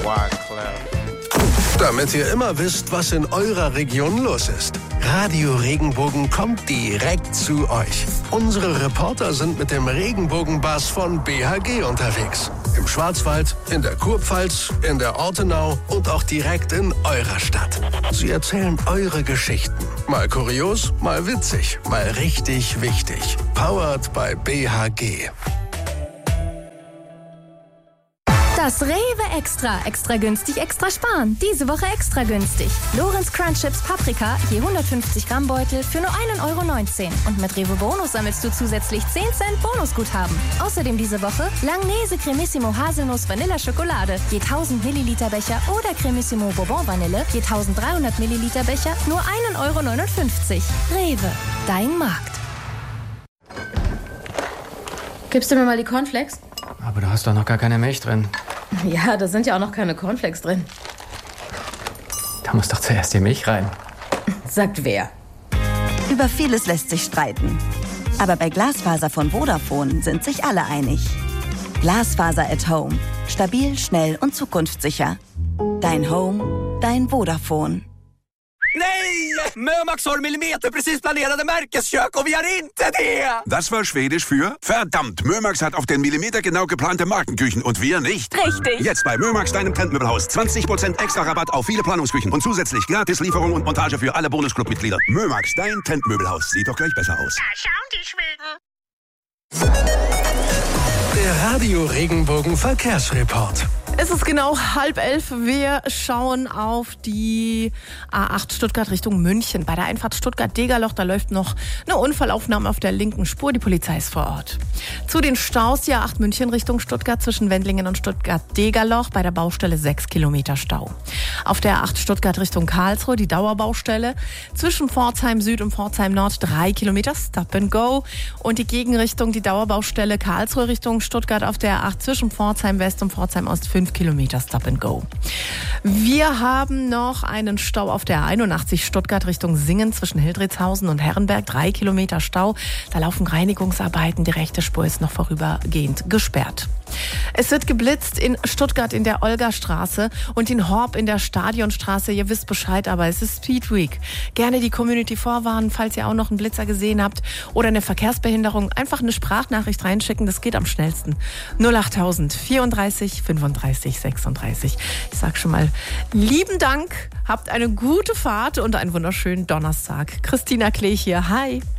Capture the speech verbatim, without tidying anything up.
Damit ihr immer wisst, was in eurer Region los ist. Radio Regenbogen kommt direkt zu euch. Unsere Reporter sind mit dem Regenbogenbus von B H G unterwegs. Im Schwarzwald, in der Kurpfalz, in der Ortenau und auch direkt in eurer Stadt. Sie erzählen eure Geschichten. Mal kurios, mal witzig, mal richtig wichtig. Powered by B H G. Das Rewe Extra. Extra günstig, extra sparen. Diese Woche extra günstig. Lorenz Crunch Chips Paprika, je hundertfünfzig Gramm Beutel für nur ein Euro neunzehn. Und mit Rewe Bonus sammelst du zusätzlich zehn Cent Bonusguthaben. Außerdem diese Woche Langnese Cremissimo Haselnuss Vanilla Schokolade, je tausend Milliliter Becher oder Cremissimo Bourbon Vanille, je dreizehnhundert Milliliter Becher, nur ein Euro neunundfünfzig. Rewe, dein Markt. Gibst du mir mal die Cornflakes? Aber du hast doch noch gar keine Milch drin. Ja, da sind ja auch noch keine Cornflakes drin. Da muss doch zuerst die Milch rein. Sagt wer? Über vieles lässt sich streiten. Aber bei Glasfaser von Vodafone sind sich alle einig. Glasfaser at Home. Stabil, schnell und zukunftssicher. Dein Home, dein Vodafone. Nej! Mömax har millimeter precis planerade Märkeskök och vi har inte det! Das war Schwedisch für verdammt. Mömax hat auf den Millimeter genau geplante Markenküchen und wir nicht. Richtig. Jetzt bei Mömax, deinem Trendmöbelhaus. zwanzig Prozent extra Rabatt auf viele Planungsküchen und zusätzlich gratis Lieferung und Montage für alle Bonusclub-Mitglieder. Mömax, dein Trendmöbelhaus. Sieht doch gleich besser aus. Da schauen die Schweden. Der Radio Regenbogen Verkehrsreport. Es ist genau halb elf. Wir schauen auf die A acht Stuttgart Richtung München. Bei der Einfahrt Stuttgart-Degerloch, da läuft noch eine Unfallaufnahme auf der linken Spur. Die Polizei ist vor Ort. Zu den Staus, die A acht München Richtung Stuttgart zwischen Wendlingen und Stuttgart-Degerloch. Bei der Baustelle sechs Kilometer Stau. Auf der A acht Stuttgart Richtung Karlsruhe, die Dauerbaustelle. Zwischen Pforzheim Süd und Pforzheim Nord drei Kilometer Stop and Go. Und die Gegenrichtung, die Dauerbaustelle Karlsruhe Richtung Stuttgart auf der A acht zwischen Pforzheim West und Pforzheim Ost fünf Kilometer Stop and Go. Wir haben noch einen Stau auf der einundachtzig Stuttgart Richtung Singen zwischen Hildritzhausen und Herrenberg. Drei Kilometer Stau. Da laufen Reinigungsarbeiten. Die rechte Spur ist noch vorübergehend gesperrt. Es wird geblitzt in Stuttgart in der Olgastraße und in Horb in der Stadionstraße. Ihr wisst Bescheid, aber es ist Speed Week. Gerne die Community vorwarnen, falls ihr auch noch einen Blitzer gesehen habt oder eine Verkehrsbehinderung. Einfach eine Sprachnachricht reinschicken, das geht am schnellsten. null achttausend vierunddreißig fünfunddreißig sechsunddreißig. Ich sag schon mal lieben Dank, habt eine gute Fahrt und einen wunderschönen Donnerstag. Christina Klee hier, hi.